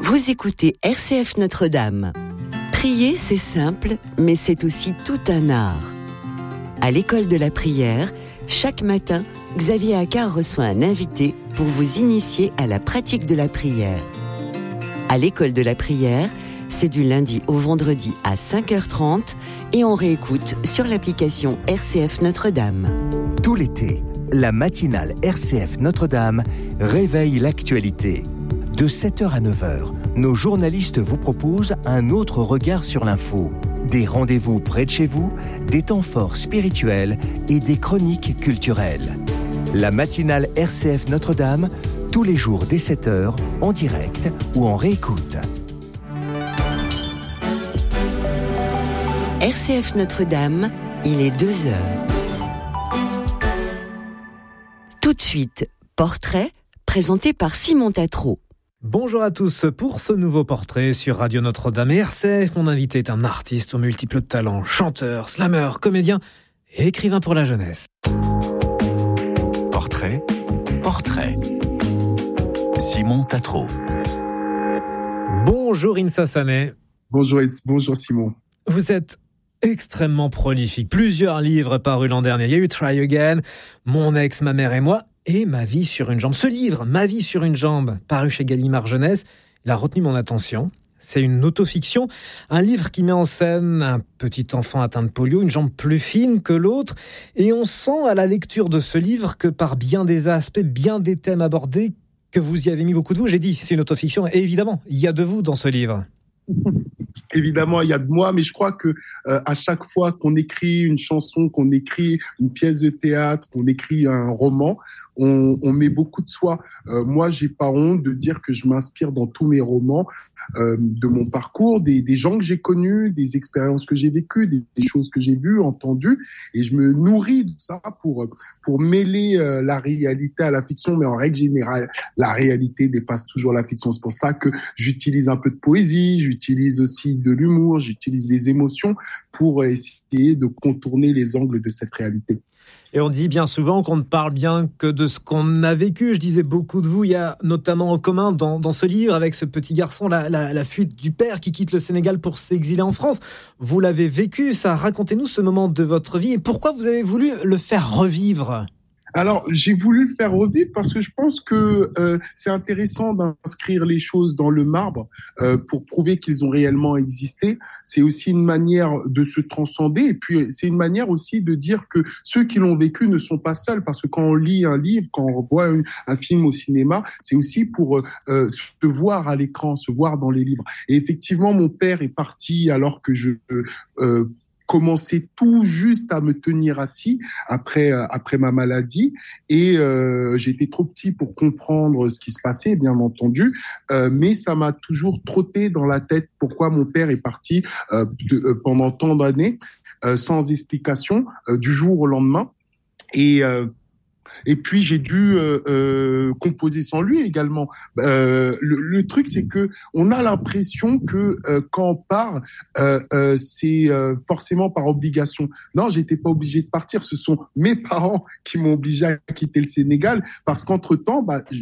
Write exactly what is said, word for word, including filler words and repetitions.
Vous écoutez R C F Notre-Dame. Prier, c'est simple, mais c'est aussi tout un art. À l'école de la prière, chaque matin, Xavier Accard reçoit un invité pour vous initier à la pratique de la prière. À l'école de la prière, c'est du lundi au vendredi à cinq heures trente et on réécoute sur l'application R C F Notre-Dame. Tout l'été, la matinale R C F Notre-Dame réveille l'actualité. De sept heures à neuf heures, nos journalistes vous proposent un autre regard sur l'info. Des rendez-vous près de chez vous, des temps forts spirituels et des chroniques culturelles. La matinale R C F Notre-Dame, tous les jours dès sept heures, en direct ou en réécoute. R C F Notre-Dame, il est deux heures. Tout de suite, portrait présenté par Simon Tatro. Bonjour à tous, pour ce nouveau portrait sur Radio Notre-Dame et R C F, mon invité est un artiste aux multiples talents, chanteur, slameur, comédien et écrivain pour la jeunesse. Portrait, portrait. Simon Tatro. Bonjour Insa Sané. Bonjour, bonjour Simon. Vous êtes extrêmement prolifique. Plusieurs livres parus l'an dernier. Il y a eu Try Again, Mon ex, ma mère et moi, et Ma vie sur une jambe. Ce livre, Ma vie sur une jambe, paru chez Gallimard Jeunesse, il a retenu mon attention. C'est une autofiction, un livre qui met en scène un petit enfant atteint de polio, une jambe plus fine que l'autre. Et on sent à la lecture de ce livre que par bien des aspects, bien des thèmes abordés, que vous y avez mis beaucoup de vous. J'ai dit, c'est une autofiction. Et évidemment, il y a de vous dans ce livre. Évidemment, il y a de moi, mais je crois que euh, à chaque fois qu'on écrit une chanson, qu'on écrit une pièce de théâtre, qu'on écrit un roman, on, on met beaucoup de soi. Euh, moi, j'ai pas honte de dire que je m'inspire dans tous mes romans euh, de mon parcours, des, des gens que j'ai connus, des expériences que j'ai vécues, des, des choses que j'ai vues, entendues, et je me nourris de ça pour pour mêler euh, la réalité à la fiction. Mais en règle générale, la réalité dépasse toujours la fiction. C'est pour ça que j'utilise un peu de poésie, j'utilise aussi de l'humour, j'utilise les émotions pour essayer de contourner les angles de cette réalité. Et on dit bien souvent qu'on ne parle bien que de ce qu'on a vécu. Je disais beaucoup de vous, il y a notamment en commun dans, dans ce livre avec ce petit garçon, la, la, la fuite du père qui quitte le Sénégal pour s'exiler en France. Vous l'avez vécu, ça. Racontez-nous ce moment de votre vie et pourquoi vous avez voulu le faire revivre ? Alors, j'ai voulu le faire revivre parce que je pense que euh, c'est intéressant d'inscrire les choses dans le marbre euh, pour prouver qu'ils ont réellement existé. C'est aussi une manière de se transcender et puis c'est une manière aussi de dire que ceux qui l'ont vécu ne sont pas seuls, parce que quand on lit un livre, quand on voit un, un film au cinéma, c'est aussi pour euh, se voir à l'écran, se voir dans les livres. Et effectivement, mon père est parti alors que je... Euh, commençais tout juste à me tenir assis après euh, après ma maladie et euh, j'étais trop petit pour comprendre ce qui se passait, bien entendu, euh, mais ça m'a toujours trotté dans la tête pourquoi mon père est parti euh, de, euh, pendant tant d'années euh, sans explication euh, du jour au lendemain. Et euh, Et puis j'ai dû euh, euh, composer sans lui également. Euh, le, le truc, c'est que on a l'impression que euh, quand on part, euh, euh, c'est euh, forcément par obligation. Non, j'étais pas obligé de partir. Ce sont mes parents qui m'ont obligé à quitter le Sénégal parce qu'entre temps, bah,